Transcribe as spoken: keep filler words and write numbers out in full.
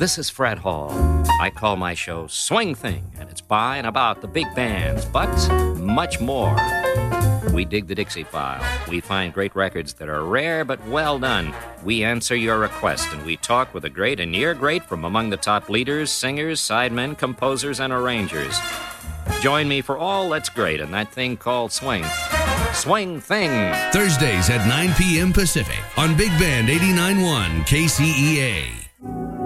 This is Fred Hall. I call my show Swing Thing, and it's by and about the big bands, but much more. We dig the Dixie File. We find great records that are rare but well done. We answer your request, and we talk with the great and near great from among the top leaders, singers, sidemen, composers, and arrangers. Join me for all that's great in that thing called swing. Swing Thing. Thursdays at nine p.m. Pacific on Big Band eighty-nine point one K C E A.